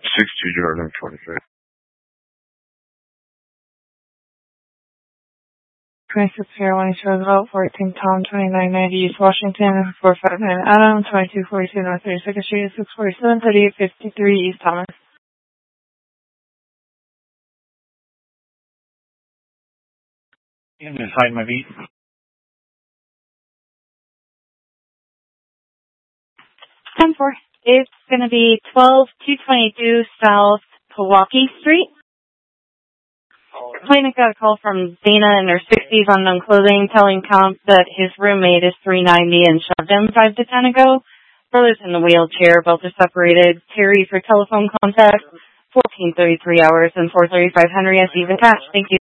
60 Jordan 26. 26 Carolina Roosevelt, 14 Tom, 2990 East Washington, 459 Adam, 2242 North 32nd Street, 647 3853 East Thomas. And just hide my beat. 10-4. It's going to be 12222 South Pewaukee Street. Plaintiff got a call from Dana in her 60s, unknown clothing, telling Comp that his roommate is 390 and shoved him 5 to 10 ago. Brother's in the wheelchair, both are separated. Terry for telephone contact, 1433 hours and 435 Henry S. Even cash. Thank you.